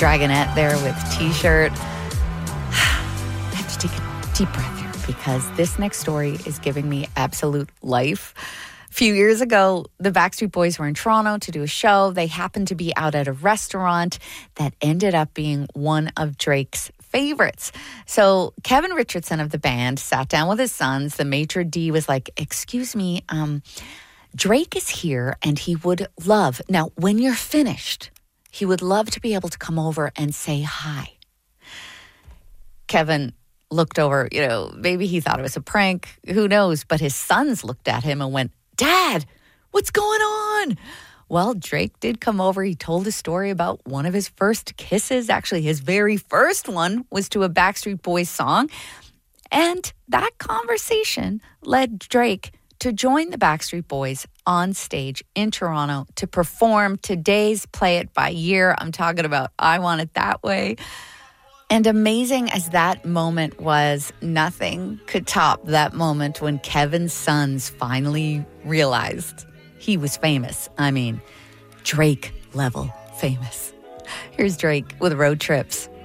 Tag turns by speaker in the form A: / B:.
A: dragonette there with T-shirt. I have to take a deep breath here because this next story is giving me absolute life. A few years ago, the Backstreet Boys were in Toronto to do a show. They happened to be out at a restaurant that ended up being one of Drake's favorites. So Kevin Richardson of the band sat down with his sons. The maitre d' was like, excuse me, Drake is here and he would love, now when you're finished, he would love to be able to come over and say hi. Kevin looked over, maybe he thought it was a prank, who knows, but his sons looked at him and went, Dad, what's going on? Well, Drake did come over. He told a story about one of his first kisses. Actually, his very first one was to a Backstreet Boys song. And that conversation led Drake to join the Backstreet Boys on stage in Toronto to perform today's Play It By Year. I'm talking about I Want It That Way. And amazing as that moment was, nothing could top that moment when Kevin's sons finally realized he was famous. I mean, Drake level famous. Here's Drake with Road Trips.